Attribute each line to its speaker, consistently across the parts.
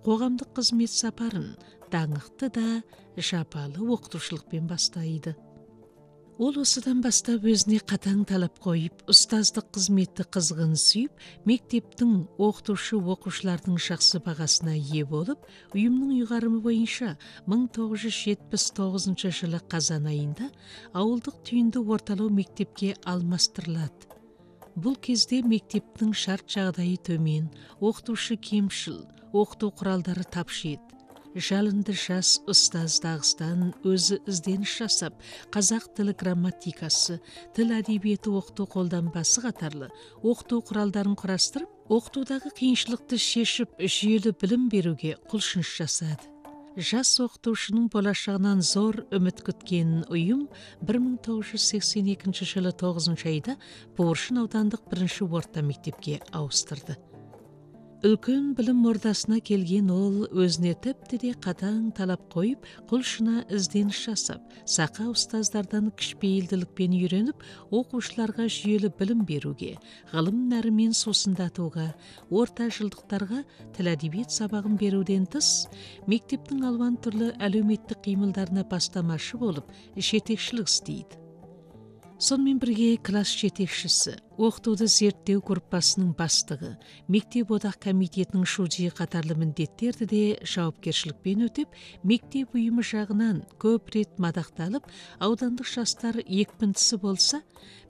Speaker 1: қоғамдық қызмет сапарын даңқты да жапалы оқытушылықпен бастайды. Ол осыдан бастап өзіне қатаң талап қойып, ұстаздық қызметті қызғын сүйіп, мектептің оқытушы-оқушылардың жақсы бағасына ие болып, ұйымның ұйғарымы бойынша 1979 жылы қазан айында ауылдық түйінді орталау мектепке алмастырылады. Бұл кезде мектептің шарт жағдайы төмен, оқытушы кемшіл, оқыту құралдары тапшы еді. Жалынды жас ұстаз Дағыстан өзі ізденіс жасап, қазақ тілі грамматикасы, тіл әдебиеті оқыту қолданбасы қатарлы оқыту құралдарын құрастырып, оқытудағы қиыншылықты шешіп, жүйелі білім беруге құлшыныс жасады. Жас оқытушының болашағынан зор үміт күткен ұйым 1982 жылы 9 айда Буыршын аудандық 1-ші орта мектепке ауыстырды. Үлкен білім ордасына келген ол өзіне тіпті де қатаң талап қойып, құлшына ізденіс жасап, сақа ұстаздардан кішіпейілділікпен үйреніп, оқушыларға жүйелі білім беруге, ғылым нәрімен сусындатуға, орта жылдықтарға тіл әдебиет сабағын беруден тыс, мектептің алуан түрлі әлеуметтік қимылдарына бастамашы болып, жетекшілік істейді. Сонымен бірге класс жетекшісі, оқытуды зерттеу группасының бастығы, мектеп одақ комитетінің шудии қатарлы міндеттерді де жауапкершілікпен өтеп, мектеп ұйымы жағынан көп рет мадақталып, аудандық жастар екпіндісі болса,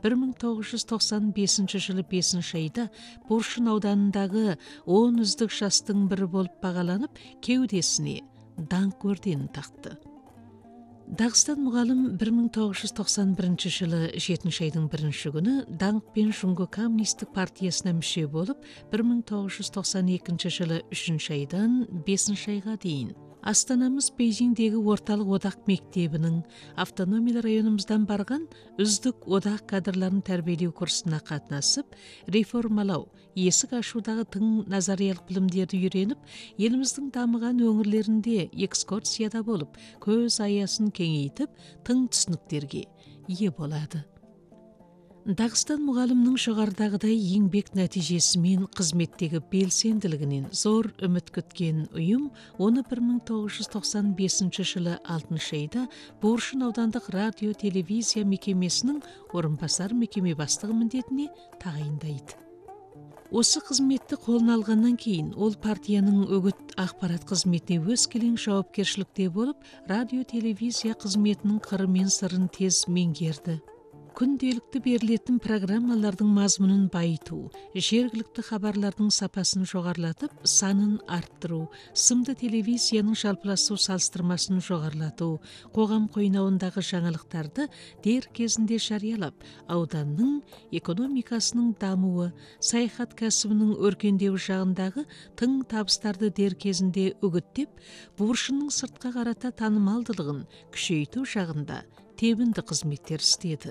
Speaker 1: 1995 жылы 5 айда Буыршын ауданындағы 10 үздік жастың бірі болып бағаланып, кеудесіне даңқ орденін тақты. Дағыстан мұғалім 1991 жылы 7 айдың 1 күні даңқпен Жұңғы коммунистік партиясына мүше болып, 1992 жылы 3 айдан 5 айға дейін Астанамыз Бейжіңдегі орталық одақ мектебінің автономиялы районымыздан барған үздік одақ кадрларын тәрбиелеу курсына қатынасып, реформалау, есік ашудағы тың назариялық білімдерді үйреніп, еліміздің дамыған өңірлерінде экскурсияда болып, көз аясын кеңейтіп, тың түсініктерге ие болады. Дағыстан мұғалімнің жоғарыдағыдай еңбек нәтижесімен қызметтегі белсенділігінен зор үміт күткен ұйым, оны 1995 жылы 6 айда Буыршын аудандық радио-телевизия мекемесінің орынбасар мекеме бастығы міндетіне тағайындайды. Осы қызметті қолына алғаннан кейін ол партияның үгіт ақпарат қызметіне өскелең жауапкершілікте болып, радио-телевизия қызметінің қыры мен сырын тез меңгерді. Күнделікті берілетін программалардың мазмұнын байыту, жергілікті хабарлардың сапасын жоғарлатып, санын арттыру, сымды телевизияның жалпыласу салыстырмасын жоғарлату, қоғам қойнауындағы жаңалықтарды дер кезінде жариялап, ауданның экономикасының дамуы, саяхат кәсібінің өркендеу жағындағы тың табыстарды дер кезінде үгіттеп, Буыршынның сыртқа қарата танымалдылығын күшейту жағында тебінді қызметтер істеді.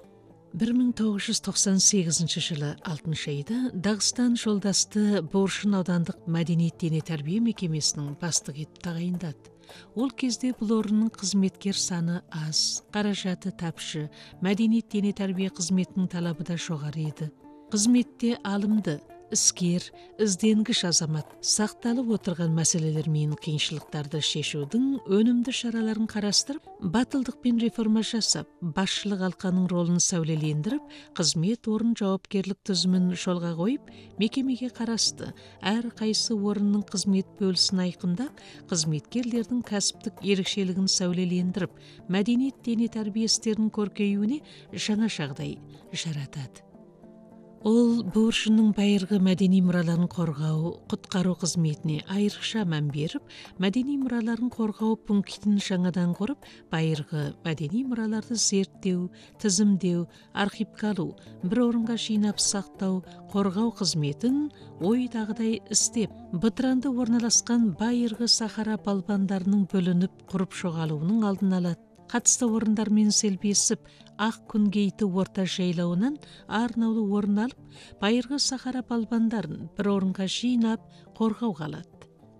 Speaker 1: 1998 жылы 6 айда Дағыстан жолдасты Буыршын аудандық мәдениет дене тәрбие мекемесінің бастығы етіп тағайындады. Ол кезде бұл орынның қызметкер саны аз, қаражаты тапшы, мәдениет дене тәрбие қызметінің талабы да жоғары еді. Қызметте алымды, іскер, ізденгіш азамат сақталып отырған мәселелер мен қиыншылықтарды шешудің өнімді шараларын қарастырып, батылдықпен реформа жасап, басшылық алқаның ролын сәулелендіріп, қызмет орын жауапкерлік тізімін жолға қойып, мекемеге қарасты әр қайсы орынның қызмет бөлісін айқындап, қызметкерлердің кәсіптік ерекшелігін сәулелендіріп, мәдениет дене тәрбие істерінің көркеюіне жаңа жағдай жаратады. Ол Буыршынның байырғы мәдени мұраларын қорғау, құтқару қызметіне айрықша мән беріп, мәдени мұраларын қорғау пунктін жаңадан құрып, байырғы мәдени мұраларды зерттеу, тізімдеу, архивке алу, бір орынға жинап сақтау, қорғау қызметін ойдағыдай істеп, бытыранды орналасқан байырғы Сахара балбандарының бөлініп құрып жоғалуының алдын алады. Қатысты орындармен селбесіп, ақ күнгейті орта жайлауынан арнаулы орын алып, байырғы Сахара балбандарын бір орынға жинап, қорғауға алады.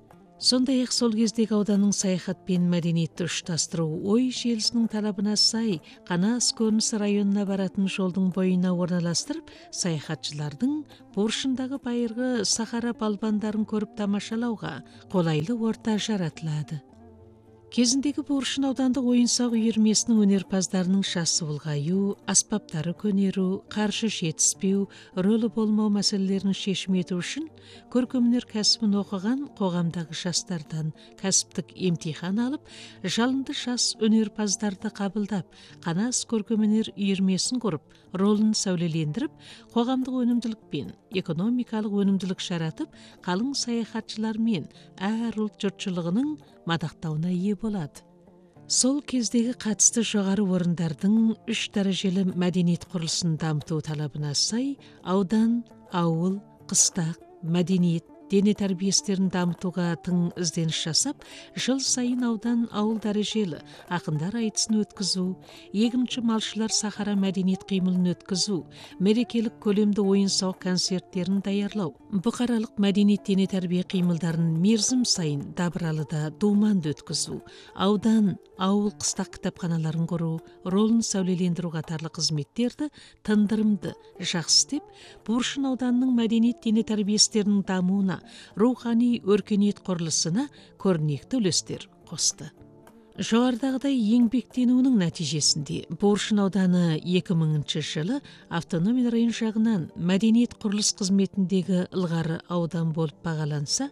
Speaker 1: Сондай-ақ сол кездегі ауданның саяхат пен мәдениетті ұштастыру ой желісінің талабына сай Қанас көрініс районына баратын жолдың бойына орналастырып, саяхатшылардың Поршындағы байырғы Сахара балбандарын көріп тамашалауға қолайлы орта жаратылады. Кезіндегі Поршын аудандық ойын-сауық үйірмесінің өнерпаздарының жасы ұлғаю, аспаптары көнеру, қаржы жетіспеу, рөлі болмау мәселелерін шешім ету үшін көркемөнер кәсібін оқыған қоғамдағы жастардан кәсіптік емтихан алып, жалынды жас өнерпаздарды қабылдап, Қанас көркемөнер үйірмесін құрып, ролын сәулелендіріп, қоғамдық өнімділік пен экономикалық өнімділік жаратып, қалың саяхатшылар мен әр ұлт жұртшылығының мадақтауына ие болады. Сол кездегі қатысты жоғары орындардың 3 дәрежелі мәдениет құрылысын дамыту талабына сай, аудан, ауыл, қыстақ, мәдениет, дене тәрбиестерін дамытуға тың ізденіс жасап, жыл сайын аудан, ауыл дәрежелі ақындар айтысын өткізу, егінші малшылар сахара мәдениет қимылын өткізу, мерекелік көлемді ойын-сауық концерттерін даярлау, бұқаралық мәдениет дене тәрбие қимылдарын мерзім сайын Дабыралыда думанды өткізу, аудан, ауыл, қыстақ кітапханаларын құру, ролын сәулелендіру қатарлы қызметтерді тындырымды жақсы істеп, Поршын ауданының мәдениет дене тәрбиестерінің дамуына, рухани өркениет құрылысына көрнекті үлестер қосты. Жоғарыдағыдай еңбектенуінің нәтижесінде Поршын ауданы 2000 жылы автономия район жағынан мәдениет құрылыс қызметіндегі ылғары аудан болып бағаланса,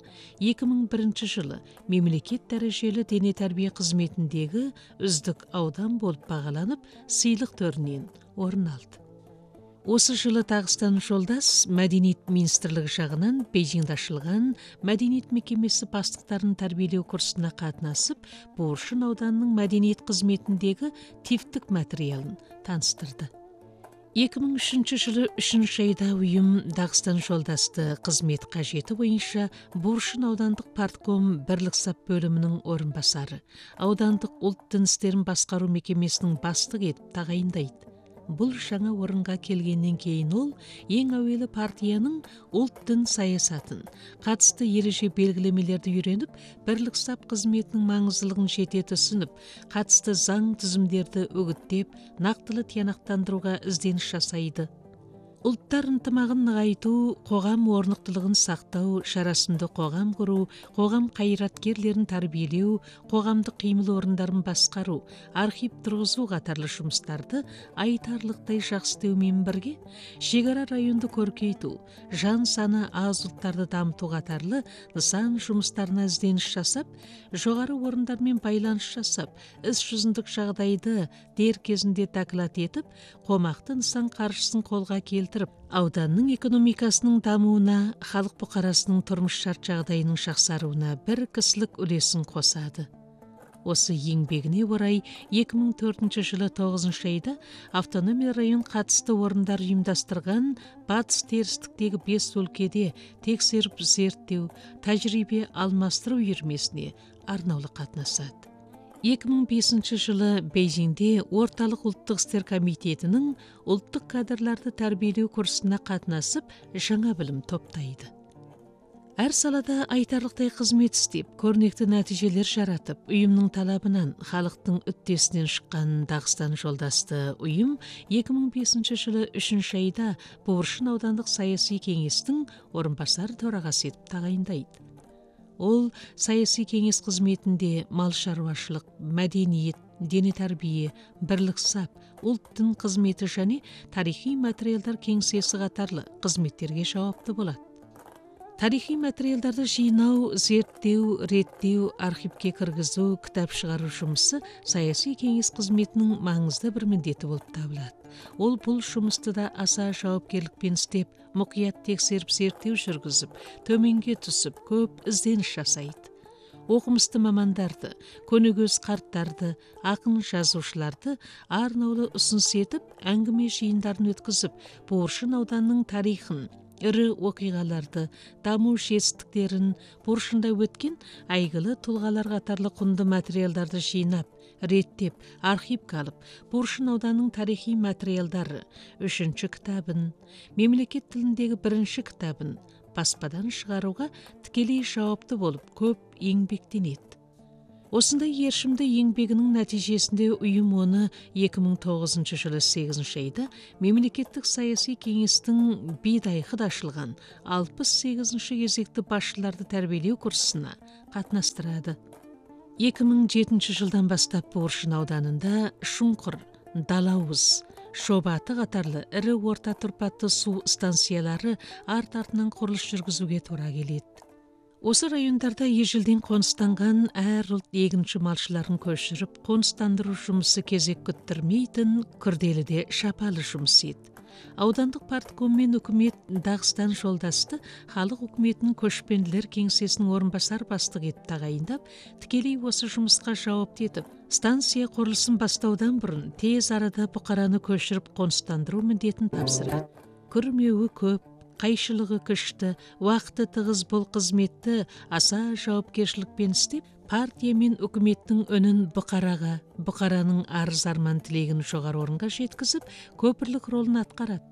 Speaker 1: 2001 жылы мемлекет дәрежелі дене тәрбие қызметіндегі үздік аудан болып бағаланып, сыйлық төрінен орын алды. Осы жылы Дағыстан жолдас мәдениет министрлігі жағынан Бейжіңде ашылған мәдениет мекемесі бастықтарын тәрбиелеу курсына қатынасып, Поршын ауданының мәдениет қызметіндегі типтік материалын таныстырды. 2003 жылы 3 айда ұйым Дағыстан жолдасты қызмет қажеті бойынша Поршын аудандық партком бірлік сап бөлімінің орынбасары, аудандық ұлт дін істерін басқару мекемесінің бастығы етіп тағайындайды. Бұл жаңа орынға келгеннен кейін ол ең әуелі партияның ұлт дін саясатын, қатысты ереже белгілемелерді үйреніп, бірлік сап қызметінің маңыздылығын жете түсініп, қатысты заң тізімдерді үгіттеп, нақтылы тиянақтандыруға ізденіс жасайды. Ұлттар ынтымағын нығайту, қоғам орнықтылығын сақтау, жарасымды қоғам құру, қоғам қайраткерлерін тәрбиелеу, қоғамдық қимыл орындарын басқару, архив тұрғызу қатарлы жұмыстарды айтарлықтай жақсы істеумен бірге, шекара районды көркейту, жан саны аз ұлттарды дамыту қатарлы нысан жұмыстарына ізденіс жасап, жоғары орындармен байланыс жасап, іс жүзіндік жағдайды дер кезінде доклад етіп, қомақты нысан қаржысын қолға келтіріп, ауданның экономикасының дамуына, халық бұқарасының тұрмыс шарт жағдайының жақсаруына бір кісілік үлесін қосады. Осы еңбегіне орай 2004 жылы 9 айда автономия район қатысты орындар ұйымдастырған батыс терістіктегі 5 өлкеде тексеріп зерттеу, тәжірибе алмастыру үйірмесіне арнаулы қатынасады. 2005 жылы Бейжіңде Орталық ұлттық істер комитетінің ұлттық кадрларды тәрбиелеу курсына қатынасып, жаңа білім топтайды. Әр салада айтарлықтай қызмет істеп, көрнекті нәтижелер жаратып, ұйымның талабынан, халықтың үттесінен шыққан Дағыстан жолдасты ұйым 2005 жылы 3 айда Поршын аудандық саяси кеңестің орынбасар төрағасы етіп тағайындайды. Ол саяси кеңес қызметінде мал шаруашылық, мәдениет, дене тәрбие, бірлік сап, ұлт дін қызметі және тарихи материалдар кеңсесі қатарлы қызметтерге жауапты болады. Тарихи материалдарды жинау, зерттеу, реттеу, архивке кіргізу, кітап шығару жұмысы саяси кеңес қызметінің маңызды бір міндеті болып табылады. Ол бұл жұмысты да аса жауапкерлікпен істеп, мұқият тексеріп зерттеу жүргізіп, төменге түсіп, көп ізденіс жасайды. Оқымысты мамандарды, көнегөз қарттарды, ақын жазушыларды арнаулы ұсыныс етіп, әңгіме жиындарын өткізіп, Поршын ауданының тарихын, ірі оқиғаларды, даму жетістіктерін, Поршында өткен әйгілі тұлғалар қатарлы құнды материалдарды жинап, реттеп, архивке алып, Поршын ауданының тарихи материалдары 3 кітабын, мемлекет тіліндегі 1 кітабын, баспадан шығаруға тікелей жауапты болып көп еңбектенеді. Осындай ершімді еңбегінің нәтижесінде ұйым оны 2009 жылы 8 айда мемлекеттік саяси кеңестің бидайқы ашылған 68 кезекті басшыларды тәрбиелеу курсына қатынастырады. 2007 жылдан бастап Поршын ауданында Шұңқыр, Далауыз, Шобаты қатарлы ірі орта тұрпатты су станциялары арт-артынан құрылыс жүргізуге тура келеді. Осы райондарда ежелден қоныстанған әр ұлт егінші малшыларын көшіріп, қоныстандыру жұмысы кезек күттірмейтін күрделі де шапалы жұмыс еді. Аудандық партком мен үкімет Дағыстан жолдасты халық үкіметінің көшпенділер кеңсесінің орынбасар бастығы етіп тағайындап, тікелей осы жұмысқа жауапты етіп, станция құрылысын бастаудан бұрын тез арада бұқараны көшіріп қоныстандыру міндетін тапсырады. Күрмеуі көп, қайшылығы күшті, уақыты тығыз бұл қызметті аса жауапкершілікпен істеп, партия мен үкіметтің үнін бұқараға, бұқараның арыз-арман тілегін жоғары орынға жеткізіп, көпірлік ролын атқарады.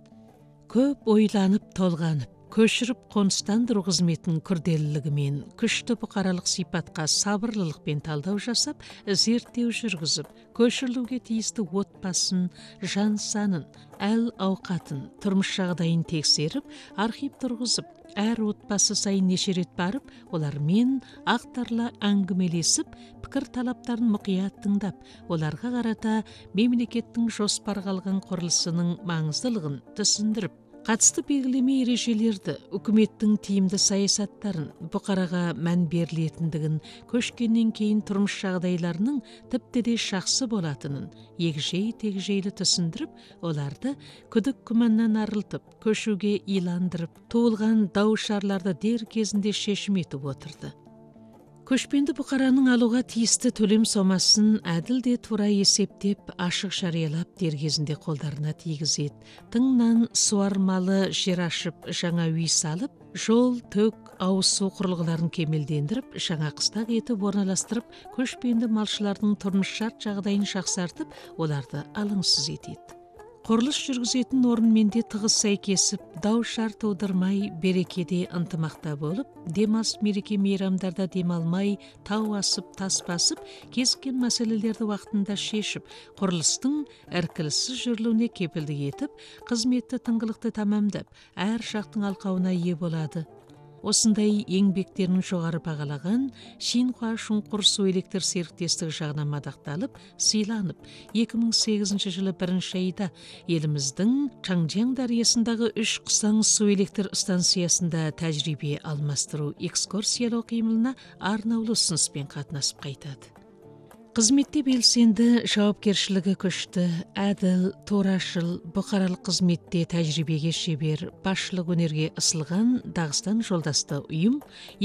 Speaker 1: Көп ойланып, толғанып, көшіріп қоныстандыру қызметінің күрделілігімен, күшті бұқаралық сипатқа сабырлылықпен талдау жасап, зерттеу жүргізіп, көшірілуге тиісті отбасын, жан санын, әл ауқатын, тұрмыс жағдайын тексеріп, архив тұрғызып, әр отбасы сайын неше рет барып, олармен ақтарыла әңгімелесіп, пікір талаптарын мұқият тыңдап, оларға қарата мемлекеттің жоспарға алған құрылысының маңыздылығын түсіндіріп, қатысты белгілеме ережелерді, үкіметтің тиімді саясаттарын, бұқараға мән берілетіндігін, көшкеннен кейін тұрмыс жағдайларының тіпті де жақсы болатынын егжей-тегжейлі түсіндіріп, оларды күдік күмәннан арылтып, көшуге иландырып, туылған дау-шарларды дер кезінде шешім етіп отырды. Көшпенді бұқараның алуға тиісті төлем сомасын әділ де тура есептеп, ашық жариялап, дер кезінде қолдарына тигізеді. Тыңнан суармалы жер ашып, жаңа үй салып, жол, төк, ауыз су құрылғыларын кемелдендіріп, жаңа қыстақ етіп орналастырып, көшпенді малшылардың тұрмыс шарт жағдайын жақсартып, оларды алаңсыз етеді. Құрылыс жүргізетін орынмен де тығыз сәйкесіп, дау-шар тудырмай, берекеде ынтымақта болып, демалыс мереке мейрамдарда демалмай, тау асып, тас басып, кезіккен мәселелерді уақытында шешіп, құрылыстың іркіліссіз жүрілуіне кепілдік етіп, қызметті тыңғылықты тамамдап, әр жақтың алқауына ие болады. Осындай еңбектерін жоғары бағалаған Шинхуа Шұңқыр су электр серіктестігі жағынан мадақталып, сыйланып, 2008 жылы 1 айда еліміздің Чаңжаң дариясындағы 3 қысаң су электр станциясында тәжірибе алмастыру экскурсиялау қимылына арнаулы ұсыныспен қатынасып қайтады. Қызметте белсенді, жауапкершілігі күшті, әділ, турашыл, бұқаралық қызметте тәжірибеге шебер, басшылық өнерге ысылған Дағыстан жолдасты ұйым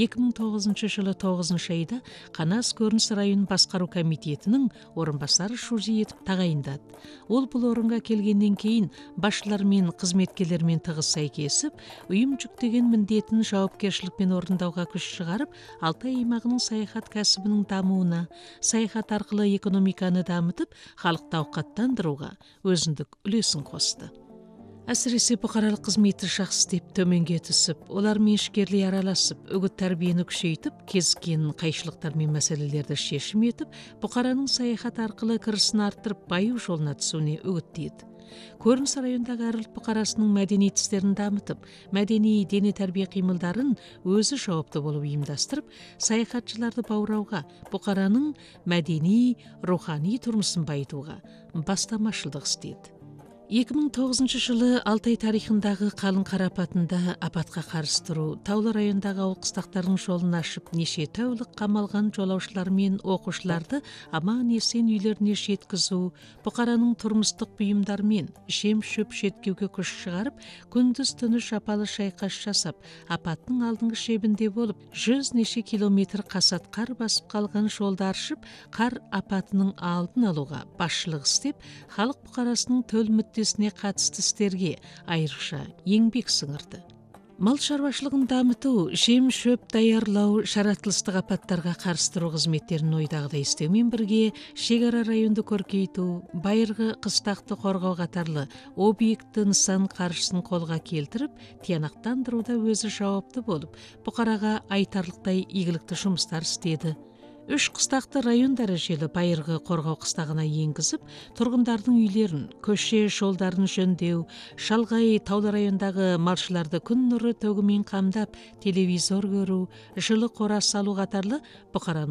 Speaker 1: 2009 жылы 9 айда Қанас көрініс район басқару комитетінің орынбасары шужи етіп тағайындады. Ол бұл орынға келгеннен кейін басшылар мен қызметкерлермен тығыз сәйкесіп, ұйым жүктеген міндетін жауапкершілікпен орындауға күш шығарып, Алтай аймағының саяхат кәсібінің дамуына, саяхат арқылы экономиканы дамытып, халықты ауқаттандыруға өзіндік үлесін қосты. Әсіресе бұқаралық қызметі жақсы деп төменге түсіп, олармен ішкерлей араласып, үгіт тәрбиені күшейтіп, кезіккен қайшылықтар мен мәселелерді шешім етіп, бұқараның саяхат арқылы кірісін арттырып, баю жолына түсуіне үгіттейді. Көрініс райондағы әр ұлт бұқарасының мәдени істерін дамытып, мәдени дене тәрбие қимылдарын өзі жауапты болып ұйымдастырып, саяхатшыларды баурауға, бұқараның мәдени, рухани тұрмысын байытуға бастамашылдық істеді. 2009 жылы Алтай тарихындағы қалың қар апатында апатқа қарсы тұру, таулы райондағы ауыл қыстақтардың жолын ашып, неше тәулік қамалған жолаушылар мен оқушыларды аман есен үйлеріне жеткізу, бұқараның тұрмыстық бұйымдармен жем-шөп жеткеуге күш шығарып, күндіз-түні жапалы шайқас жасап, апаттың алдыңғы шебінде болып, 100 неше километр қасат қар басып қалған жолды аршып, қар апатының алдын алуға басшылық істеп, халық бұқарасының төл мүддесіне қатысты істерге айрықша еңбек сіңірді. Мал шаруашылығын дамыту, жем шөп даярлау, жаратылыстық апаттарға қарсы тұру қызметтерін ойдағыдай істеумен бірге шекара районды көркейту, байырғы қыстақты қорғау қатарлы объекті нысан қаржысын қолға келтіріп, тиянақтандыруда өзі жауапты болып, бұқараға айтарлықтай игілікті жұмыстар істеді. 3 қыстақты район дәрежелі байырғы қорғау қыстағына енгізіп, тұрғындардың үйлерін, көше жолдарын жөндеу, шалғай таулы райондағы малшыларды күн нұры төгімен қамдап, телевизор көру, жылы қора салу қатарлы бұқараны